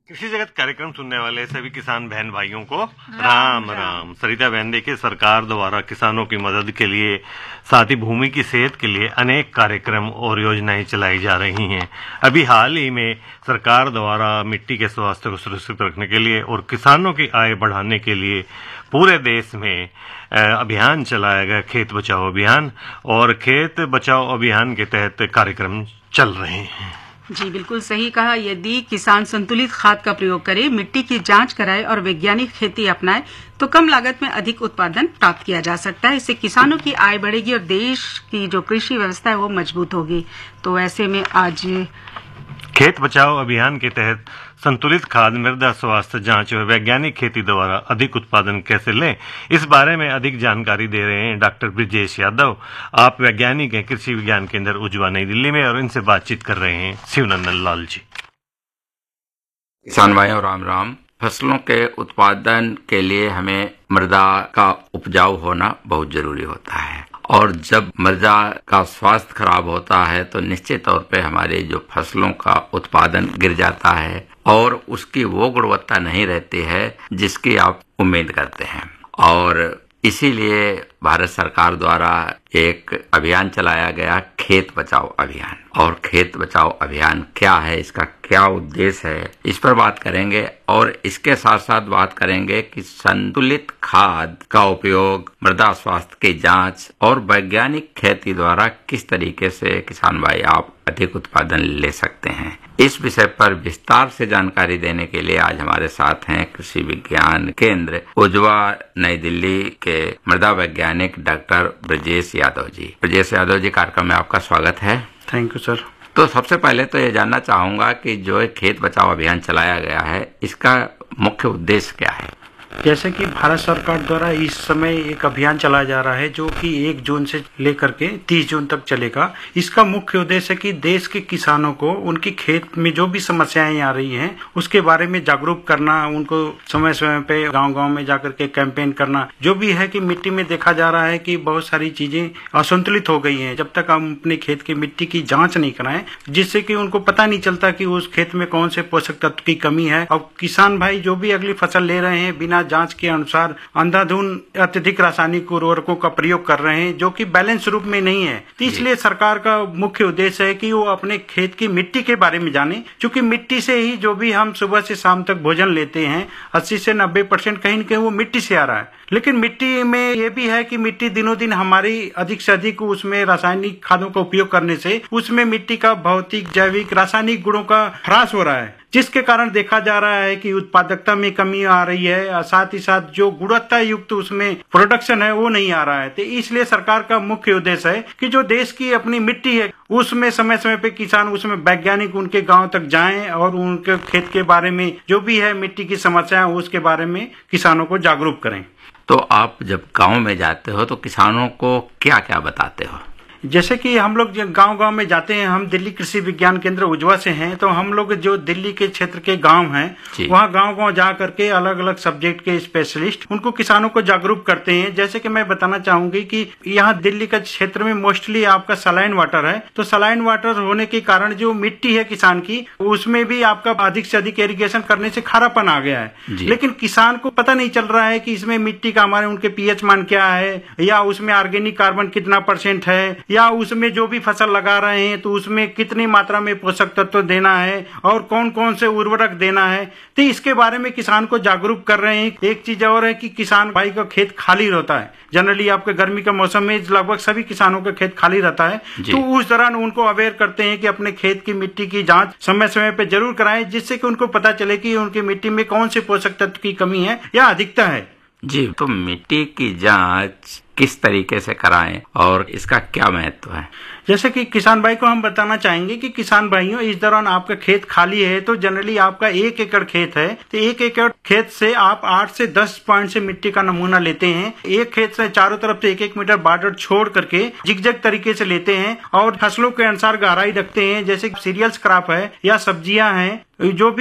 कृषि जगत कार्यक्रम सुनने वाले सभी किसान बहन भाइयों को राम राम। सरिता बहन, देखिए, सरकार द्वारा किसानों की मदद के लिए, साथ ही भूमि की सेहत के लिए अनेक कार्यक्रम और योजनाएं चलाई जा रही हैं। अभी हाल ही में सरकार द्वारा मिट्टी के स्वास्थ्य को सुरक्षित रखने के लिए और किसानों की आय बढ़ाने के लिए पूरे देश में अभियान चलाया गया, खेत बचाओ अभियान। और खेत बचाओ अभियान के तहत कार्यक्रम चल रहे हैं। जी बिल्कुल सही कहा। यदि किसान संतुलित खाद का प्रयोग करे, मिट्टी की जांच कराए और वैज्ञानिक खेती अपनाए तो कम लागत में अधिक उत्पादन प्राप्त किया जा सकता है। इससे किसानों की आय बढ़ेगी और देश की जो कृषि व्यवस्था है वो मजबूत होगी। तो ऐसे में आज खेत बचाओ अभियान के तहत संतुलित खाद, मृदा स्वास्थ्य जांच व वैज्ञानिक खेती द्वारा अधिक उत्पादन कैसे लें, इस बारे में अधिक जानकारी दे रहे हैं डॉक्टर ब्रजेश यादव। आप वैज्ञानिक हैं कृषि विज्ञान केंद्र उजवा, नई दिल्ली में, और इनसे बातचीत कर रहे हैं शिवनंदन लाल जी। किसान भाइयों राम राम। फसलों के उत्पादन के लिए हमें मृदा का उपजाऊ होना बहुत जरूरी होता है, और जब मृदा का स्वास्थ्य खराब होता है तो निश्चित तौर पे हमारे जो फसलों का उत्पादन गिर जाता है और उसकी वो गुणवत्ता नहीं रहती है जिसकी आप उम्मीद करते हैं। और इसीलिए भारत सरकार द्वारा एक अभियान चलाया गया, खेत बचाओ अभियान। और खेत बचाओ अभियान क्या है, इसका क्या उद्देश्य है, इस पर बात करेंगे। और इसके साथ साथ बात करेंगे कि संतुलित खाद का उपयोग, मृदा स्वास्थ्य की जांच और वैज्ञानिक खेती द्वारा किस तरीके से किसान भाई आप अधिक उत्पादन ले सकते हैं। इस विषय पर विस्तार से जानकारी देने के लिए आज हमारे साथ हैं कृषि विज्ञान केंद्र उजवा, नई दिल्ली के मृदा वैज्ञानिक डॉक्टर ब्रजेश यादव जी। ब्रजेश यादव जी, कार्यक्रम में आपका स्वागत है। Thank you sir. तो सबसे पहले तो ये जानना चाहूंगा कि जो खेत बचाओ अभियान चलाया गया है, इसका मुख्य उद्देश्य क्या है। जैसे कि भारत सरकार द्वारा इस समय एक अभियान चलाया जा रहा है जो कि 1 जून से लेकर के 30 जून तक चलेगा। इसका मुख्य उद्देश्य है कि देश के किसानों को उनकी खेत में जो भी समस्याएं आ रही हैं उसके बारे में जागरूक करना, उनको समय समय पे गांव-गांव में जाकर के कैंपेन करना। जो भी है कि मिट्टी में देखा जा रहा है कि बहुत सारी चीजें असंतुलित हो गई हैं। जब तक हम अपने खेत की मिट्टी की जांच नहीं कराएं, जिससे कि उनको पता नहीं चलता कि उस खेत में कौन से पोषक तत्व की कमी है। और किसान भाई जो भी अगली फसल ले रहे हैं, बिना जांच के अनुसार अंधाधुंध अत्यधिक रासायनिक उर्वरकों का प्रयोग कर रहे हैं, जो कि बैलेंस रूप में नहीं है। तो इसलिए सरकार का मुख्य उद्देश्य है कि वो अपने खेत की मिट्टी के बारे में जाने, क्योंकि मिट्टी से ही जो भी हम सुबह से शाम तक भोजन लेते हैं 80 से 90% कहीं न कहीं वो मिट्टी से आ रहा है। लेकिन मिट्टी में ये भी है कि मिट्टी दिनों दिन हमारी अधिक से अधिक उसमें रासायनिक खादों का उपयोग करने से उसमें मिट्टी का भौतिक, जैविक, रासायनिक गुणों का ह्रास हो रहा है, जिसके कारण देखा जा रहा है कि उत्पादकता में कमी आ रही है। साथ ही साथ जो गुणवत्ता युक्त उसमें प्रोडक्शन है वो नहीं आ रहा है। तो इसलिए सरकार का मुख्य उद्देश्य है कि जो देश की अपनी मिट्टी है उसमें समय समय पे किसान उसमें वैज्ञानिक उनके गांव तक जाएं और उनके खेत के बारे में जो भी है मिट्टी की समस्या उसके बारे में किसानों को जागरूक करें। तो आप जब गांव में जाते हो तो किसानों को क्या क्या बताते हो। जैसे कि हम लोग गांव-गांव में जाते हैं, हम दिल्ली कृषि विज्ञान केंद्र उजवा से हैं, तो हम लोग जो दिल्ली के क्षेत्र के गांव हैं वहाँ गांव-गांव जा करके अलग अलग सब्जेक्ट के स्पेशलिस्ट उनको किसानों को जागरूक करते हैं। जैसे कि मैं बताना चाहूंगी कि यहाँ दिल्ली का क्षेत्र में मोस्टली आपका सलाइन वाटर है, तो सलाइन वाटर होने के कारण जो मिट्टी है किसान की उसमें भी आपका अधिक से अधिक इरिगेशन करने से खारापन आ गया है। लेकिन किसान को पता नहीं चल रहा है कि इसमें मिट्टी का हमारे उनके पीएच मान क्या है, या उसमें ऑर्गेनिक कार्बन कितना % है, या उसमें जो भी फसल लगा रहे हैं तो उसमें कितनी मात्रा में पोषक तत्व देना है और कौन कौन से उर्वरक देना है। तो इसके बारे में किसान को जागरूक कर रहे हैं। एक चीज और है कि किसान भाई का खेत खाली रहता है, जनरली आपके गर्मी के मौसम में लगभग सभी किसानों का खेत खाली रहता है, तो उस दौरान उनको अवेयर करते हैं कि अपने खेत की मिट्टी की जांच समय समय पे जरूर कराएं, जिससे कि उनको पता चले कि उनकी मिट्टी में कौन से पोषक तत्व की कमी है या अधिकता है। जी, तो मिट्टी की जांच किस तरीके से कराएं और इसका क्या महत्व है। जैसे कि किसान भाई को हम बताना चाहेंगे कि किसान भाइयों, इस दौरान आपका खेत खाली है तो जनरली आपका 1 एकड़ खेत है, तो 1 एकड़ खेत से आप 8 से 10 पॉइंट से मिट्टी का नमूना लेते हैं। एक खेत से चारों तरफ से 1-1 मीटर बॉर्डर छोड़ करके जिगजैग तरीके से लेते हैं और फसलों के अनुसार गहराई रखते हैं। जैसे सीरियल्स क्रॉप है या सब्जियां हैं, जो भी